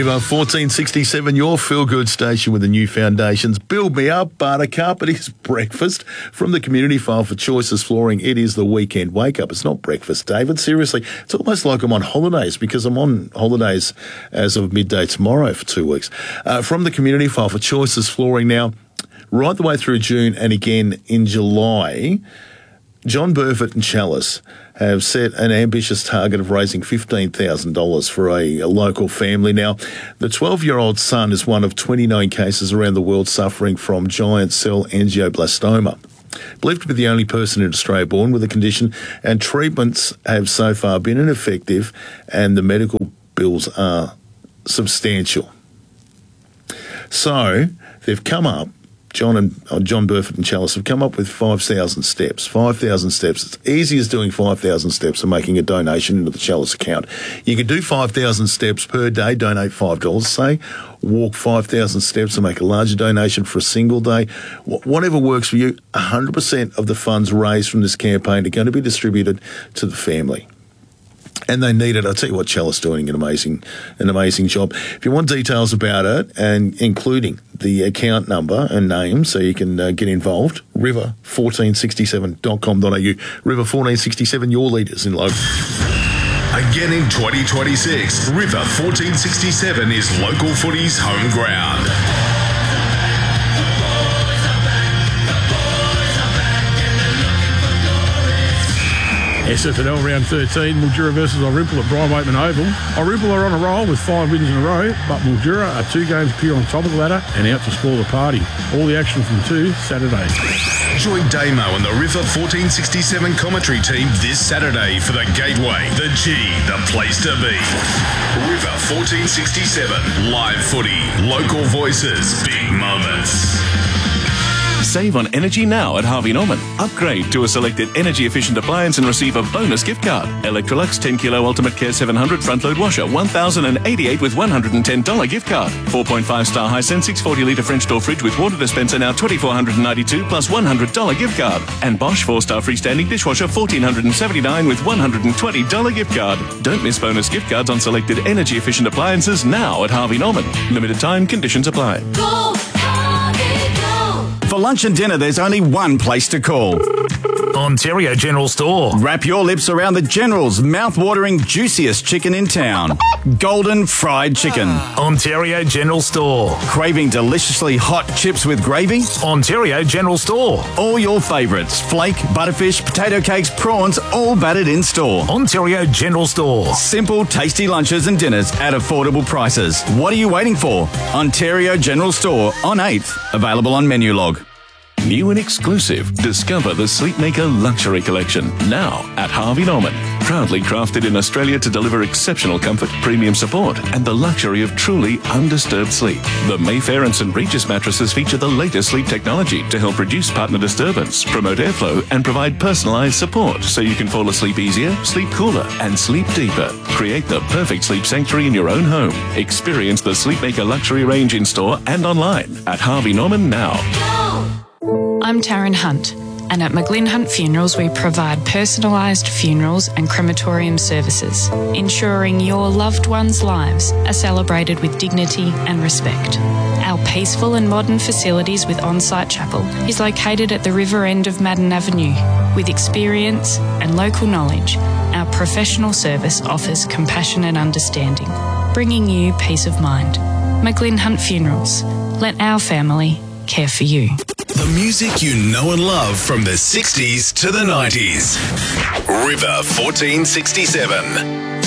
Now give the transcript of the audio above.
River 1467, your feel-good station with the new foundations. Build me up, Buttercup. It is breakfast from the community file for Choices Flooring. It is the weekend wake-up. It's not breakfast, David. Seriously, it's almost like I'm on holidays because I'm on holidays as of midday tomorrow for 2 weeks. From the community file for Choices Flooring now, right the way through June and again in July, John Burford and Chalice have set an ambitious target of raising $15,000 for a local family. Now, the 12-year-old son is one of 29 cases around the world suffering from giant cell angioblastoma. Believed to be the only person in Australia born with the condition, and treatments have so far been ineffective and the medical bills are substantial. So, they've come up, John Burford and Chalice have come up with 5,000 steps. 5,000 steps. It's easy as doing 5,000 steps and making a donation into the Chalice account. You can do 5,000 steps per day, donate $5, say. Walk 5,000 steps and make a larger donation for a single day. Whatever works for you, 100% of the funds raised from this campaign are going to be distributed to the family. And they need it. I'll tell you what, Chalice doing an amazing job. If you want details about it, and including the account number and name so you can get involved, river1467.com.au. River1467, your leaders in local. Again in 2026, River 1467 is local footy's home ground. SFNL round 13, Mildura versus Orimple at Brian Waitman Oval. Orimple are on a roll with 5 wins in a row, but Mildura are 2 games pure on top of the ladder and out to spoil the party. All the action from 2 Saturday. Join Damo and the River 1467 commentary team this Saturday for the Gateway, the G, the place to be. River 1467, live footy, local voices, big moments. Save on energy now at Harvey Norman. Upgrade to a selected energy-efficient appliance and receive a bonus gift card. Electrolux 10 Kilo Ultimate Care 700 front-load washer, $1,088 with $110 gift card. 4.5-star Hisense 640-litre French door fridge with water dispenser now $2,492 plus $100 gift card. And Bosch 4-star freestanding dishwasher $1,479 with $120 gift card. Don't miss bonus gift cards on selected energy-efficient appliances now at Harvey Norman. Limited time, conditions apply. Go, Harvey, go! For lunch and dinner, there's only one place to call. Ontario General Store. Wrap your lips around the General's mouth-watering, juiciest chicken in town. Golden fried chicken. Ontario General Store. Craving deliciously hot chips with gravy? Ontario General Store. All your favourites. Flake, butterfish, potato cakes, prawns, all battered in store. Ontario General Store. Simple, tasty lunches and dinners at affordable prices. What are you waiting for? Ontario General Store on 8th. Available on menu log. New and exclusive. Discover the Sleepmaker Luxury Collection. Now at Harvey Norman. Proudly crafted in Australia to deliver exceptional comfort, premium support, and the luxury of truly undisturbed sleep. The Mayfair and St. Regis mattresses feature the latest sleep technology to help reduce partner disturbance, promote airflow, and provide personalized support so you can fall asleep easier, sleep cooler, and sleep deeper. Create the perfect sleep sanctuary in your own home. Experience the Sleepmaker Luxury range in store and online at Harvey Norman now. I'm Taryn Hunt, and at McGlynn Hunt Funerals we provide personalised funerals and crematorium services, ensuring your loved ones' lives are celebrated with dignity and respect. Our peaceful and modern facilities with on-site chapel is located at the river end of Madden Avenue. With experience and local knowledge, our professional service offers compassion and understanding, bringing you peace of mind. McGlynn Hunt Funerals. Let our family care for you. The music you know and love from the 60s to the 90s. River 1467.